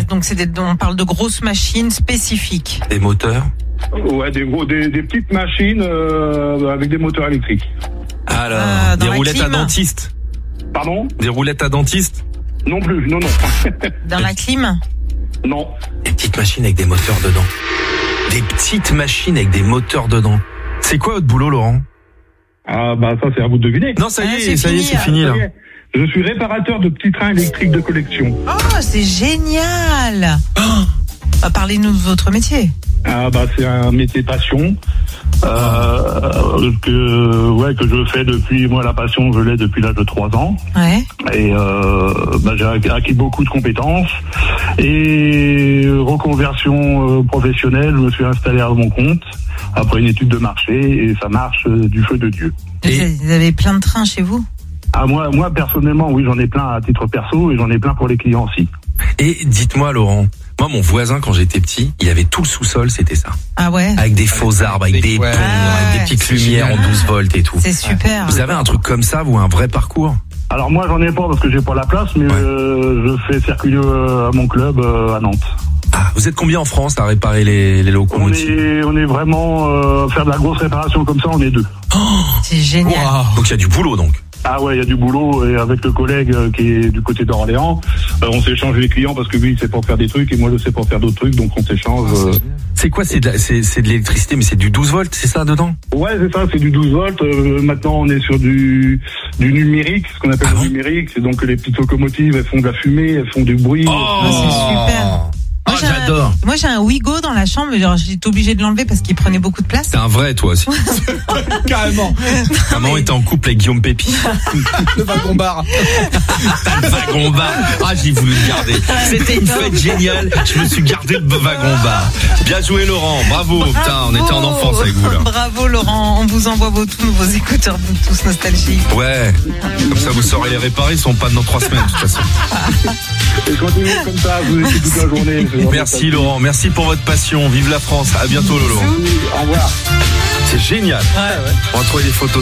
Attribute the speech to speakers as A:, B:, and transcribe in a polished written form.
A: donc on parle de grosses machines spécifiques.
B: Des moteurs?
C: Ouais, des petites machines avec des moteurs électriques.
B: Alors, des roulettes à dentiste?
C: Pardon?
B: Des roulettes à dentiste?
C: Non plus, non.
A: Dans la clim?
C: Non.
B: Des petites machines avec des moteurs dedans. Des petites machines avec des moteurs dedans. C'est quoi votre boulot, Laurent?
C: Ah bah ça c'est à vous de deviner.
B: Non, ça y est, c'est fini là.
C: Je suis réparateur de petits trains électriques de collection.
A: Oh, c'est génial. Parlez-nous de votre métier.
C: Ah bah c'est un métier passion que je fais depuis, moi la passion je l'ai depuis l'âge de 3 ans.
A: Ouais.
C: Et j'ai acquis beaucoup de compétences et reconversion professionnelle, je me suis installé à mon compte après une étude de marché et ça marche du feu de Dieu.
A: Vous avez plein de trains chez vous?
C: Ah moi personnellement oui, j'en ai plein à titre perso et j'en ai plein pour les clients aussi.
B: Et dites-moi Laurent, moi mon voisin quand j'étais petit, il avait tout le sous-sol, c'était ça.
A: Ah ouais.
B: Avec des faux arbres, avec des ponts, avec des petites lumières en 12 volts et tout.
A: C'est super.
B: Vous avez un truc comme ça, vous, un vrai parcours?
C: Alors moi j'en ai pas parce que j'ai pas la place, mais je fais circuler à mon club à Nantes.
B: Ah, vous êtes combien en France à réparer les locomotives?
C: On est vraiment faire de la grosse réparation comme ça, on est 2.
B: Oh,
A: c'est génial.
B: Wow. Donc il y a du boulot donc.
C: Ah ouais, il y a du boulot et avec le collègue qui est du côté d'Orléans, on s'échange les clients parce que lui il sait pas faire des trucs et moi je sais pas faire d'autres trucs, donc on s'échange.
B: C'est quoi? C'est de l'électricité, mais c'est du 12 volts, c'est ça dedans?
C: Ouais, c'est ça, c'est du 12 volts. Maintenant on est sur du numérique, ce qu'on appelle le numérique, c'est donc que les petites locomotives elles font de la fumée, elles font du bruit.
A: Oh, c'est super. Moi,
B: j'adore.
A: Moi j'ai un Wigo dans la chambre, genre j'étais obligée de l'enlever parce qu'il prenait beaucoup de place.
B: T'es un vrai toi aussi.
D: Carrément.
B: Maman était en couple avec Guillaume Pépi.
D: Le wagon bar.
B: Le wagon bar. Ah, j'ai voulu le garder. C'était une fête géniale. Je me suis gardé le wagon bar. Bien joué Laurent, bravo. Putain, on était en enfance avec vous là.
A: Bravo Laurent, on vous envoie tous vos écouteurs Bluetooth nostalgie.
B: Ouais. Comme ça vous saurez les réparer, ils sont pas dans 3 semaines de toute façon.
C: Et continuez comme ça, vous écoutez toute la journée.
B: Merci Laurent, merci pour votre passion. Vive la France. À bientôt Lolo.
C: Au revoir.
B: C'est génial.
A: Ouais.
B: On va trouver des photos.